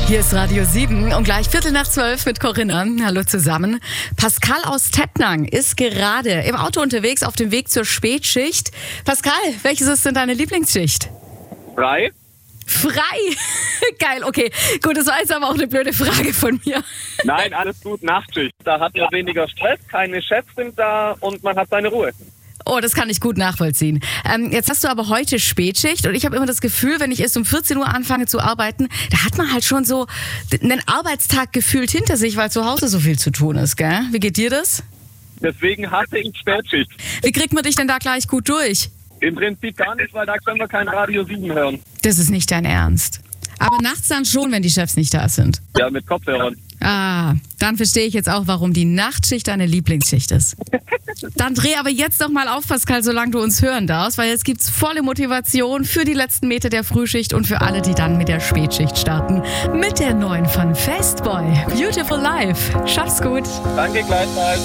Hier ist Radio 7 und gleich 11:45 mit Corinna. Hallo zusammen. Pascal aus Tettnang ist gerade im Auto unterwegs auf dem Weg zur Spätschicht. Pascal, welches ist denn deine Lieblingsschicht? Frei? Frei? Geil, okay. Gut, das war jetzt aber auch eine blöde Frage von mir. Nein, alles gut, Nachtschicht. Da hat man weniger Stress, keine Chefs sind da und man hat seine Ruhe. Oh, das kann ich gut nachvollziehen. Jetzt hast du aber heute Spätschicht und ich habe immer das Gefühl, wenn ich erst um 14 Uhr anfange zu arbeiten, da hat man halt schon so einen Arbeitstag gefühlt hinter sich, weil zu Hause so viel zu tun ist, gell? Wie geht dir das? Deswegen hasse ich Spätschicht. Wie kriegt man dich denn da gleich gut durch? Im Prinzip gar nicht, weil da können wir kein Radio 7 hören. Das ist nicht dein Ernst. Aber nachts dann schon, wenn die Chefs nicht da sind. Ja, mit Kopfhörern. Ah, dann verstehe ich jetzt auch, warum die Nachtschicht deine Lieblingsschicht ist. Dann dreh aber jetzt noch mal auf, Pascal, solange du uns hören darfst, weil jetzt gibt's volle Motivation für die letzten Meter der Frühschicht und für alle, die dann mit der Spätschicht starten. Mit der neuen von Fastboy. Beautiful Life. Schaff's gut. Danke gleichfalls.